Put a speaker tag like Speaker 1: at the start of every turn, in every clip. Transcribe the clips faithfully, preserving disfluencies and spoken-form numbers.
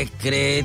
Speaker 1: secreto.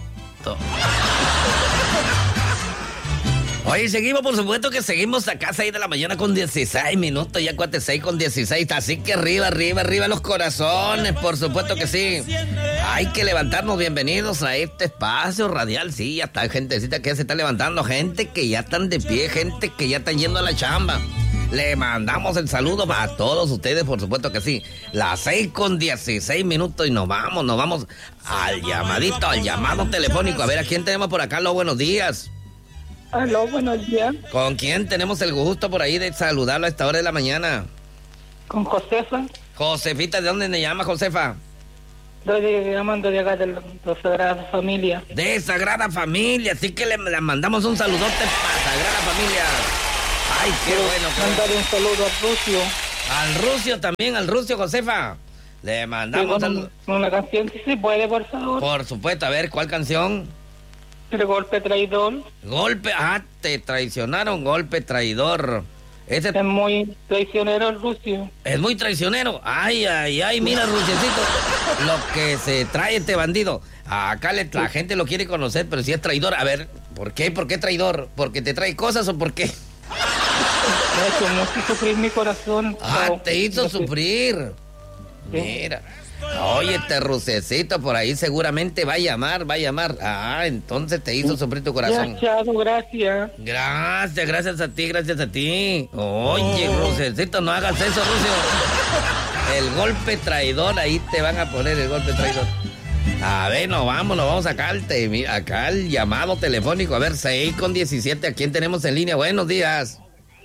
Speaker 1: Oye, seguimos, por supuesto que seguimos acá, seis de la mañana con dieciséis minutos, ya cuatro, seis con dieciséis, así que arriba, arriba, arriba los corazones, por supuesto que sí. Hay que levantarnos, bienvenidos a este espacio radial, sí, ya está gentecita que ya se está levantando, gente que ya están de pie, gente que ya están yendo a la chamba. Le mandamos el saludo a todos ustedes, por supuesto que sí. Las seis con dieciséis minutos y nos vamos, nos vamos al llamadito, al llamado telefónico. A ver, ¿a quién tenemos por acá? Los buenos días.
Speaker 2: Aló, buenos días.
Speaker 1: ¿Con quién tenemos el gusto por ahí de saludarlo a esta hora de la mañana?
Speaker 2: Con Josefa.
Speaker 1: Josefita, ¿de dónde me llama, Josefa?
Speaker 2: Estoy llamando de acá de la, de la Sagrada Familia.
Speaker 1: De Sagrada Familia, así que le, le mandamos un saludote para Sagrada Familia. Ay, qué
Speaker 2: Quiero
Speaker 1: bueno.
Speaker 2: mandarle un saludo al Rucio.
Speaker 1: Al Rucio también, al Rucio, Josefa. Le mandamos
Speaker 2: sí,
Speaker 1: un...
Speaker 2: una canción, si se puede, por favor.
Speaker 1: Por supuesto, a ver, ¿cuál canción?
Speaker 2: El golpe traidor.
Speaker 1: Golpe, ah, te traicionaron, golpe traidor. Ese
Speaker 2: es muy traicionero el Rucio.
Speaker 1: Es muy traicionero. Ay, ay, ay, mira, Ruciecito, lo que se trae este bandido. Acá le, la gente lo quiere conocer, pero si es traidor. A ver, ¿por qué? ¿Por qué traidor? ¿Porque te trae cosas o por qué?
Speaker 2: Me ha hecho mucho sufrir mi corazón.
Speaker 1: Ah,
Speaker 2: pero,
Speaker 1: te hizo
Speaker 2: no sé.
Speaker 1: sufrir.
Speaker 2: Sí.
Speaker 1: Mira. Oye, este Rucecito por ahí seguramente va a llamar, va a llamar. Ah, entonces te hizo sufrir tu corazón.
Speaker 2: Ya, chao, gracias.
Speaker 1: Gracias, gracias a ti, gracias a ti. Oye, oh. Rucecito, no hagas eso, Rucio. El golpe traidor, ahí te van a poner el golpe traidor. A ver, nos vamos, nos vamos acá al, te, acá al llamado telefónico. A ver, seis con diecisiete, ¿a quién tenemos en línea? Buenos días.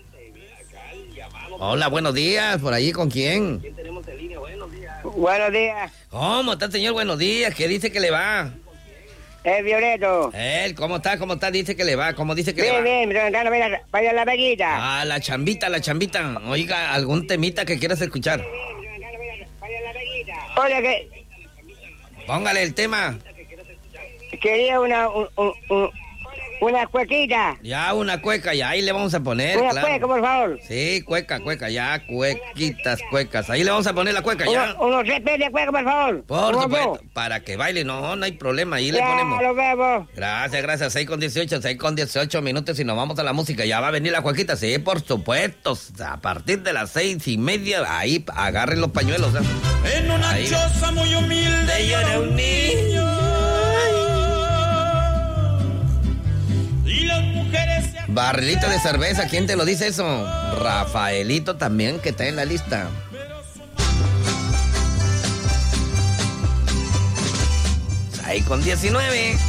Speaker 1: Hola, buenos días. ¿Por ahí con quién? ¿Quién tenemos en línea? Buenos días.
Speaker 3: Buenos días.
Speaker 1: ¿Cómo está, señor? Buenos días. ¿Qué dice que le va?
Speaker 3: Es Violeto.
Speaker 1: Él, ¿cómo está? ¿Cómo está? Dice que le va. ¿Cómo dice que
Speaker 3: bien,
Speaker 1: le va?
Speaker 3: Bien, bien. Vaya, vaya a la peguita.
Speaker 1: Ah, la chambita, la chambita. Oiga, ¿algún temita que quieras escuchar?
Speaker 3: Vaya a la peguita. Oye, que...
Speaker 1: Póngale el tema.
Speaker 3: Quería una... Un, un, un, una cuequita.
Speaker 1: Ya, una cueca, ya ahí le vamos a poner.
Speaker 3: Una
Speaker 1: claro.
Speaker 3: cueca, por favor.
Speaker 1: Sí, cueca, cueca, ya, cuequitas, cuecas. Ahí le vamos a poner la cueca, ya.
Speaker 3: Uno, unos tres de cueca, por favor.
Speaker 1: Por supuesto, para que baile, no, no hay problema, ahí ya, le ponemos.
Speaker 3: Lo vemos.
Speaker 1: Gracias, gracias, seis con dieciocho, seis con dieciocho minutos y nos vamos a la música. Ya va a venir la cuequita, sí, por supuesto. A partir de las seis y media, ahí agarren los pañuelos. ¿eh?
Speaker 4: En una ahí. Choza muy humilde yo era un niño. Y las mujeres se...
Speaker 1: Barrilito de cerveza, ¿quién te lo dice eso? Rafaelito también, que está en la lista. Ahí con diecinueve.